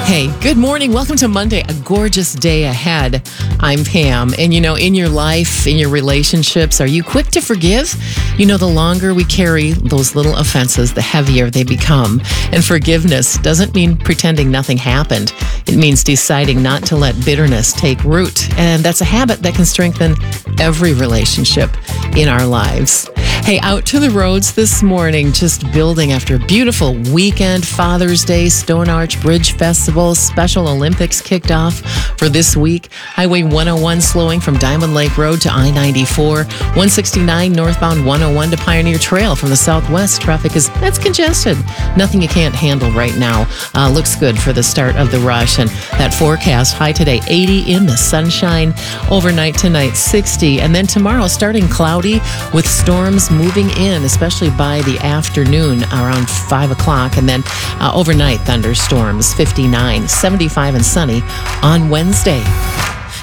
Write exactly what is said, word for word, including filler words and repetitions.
Hey, good morning. Welcome to Monday, a gorgeous day ahead. I'm Pam. And you know, in your life, in your relationships, are you quick to forgive? You know, the longer we carry those little offenses, the heavier they become. And forgiveness doesn't mean pretending nothing happened. It means deciding not to let bitterness take root. And that's a habit that can strengthen every relationship in our lives. Hey, out to the roads this morning, just building after a beautiful weekend, Father's Day, Stone Arch Bridge Festival, Special Olympics kicked off for this week. Highway one oh one slowing from Diamond Lake Road to I ninety-four, one sixty-nine northbound one oh one to Pioneer Trail from the southwest. Traffic is, that's congested. Nothing you can't handle right now. Uh, looks good for the start of the rush. And that forecast, high today, eighty in the sunshine. Overnight tonight, sixty. And then tomorrow, starting cloudy with storms moving in, especially by the afternoon around five o'clock. And then uh, overnight thunderstorms, fifty-nine, seventy-five and sunny on Wednesday.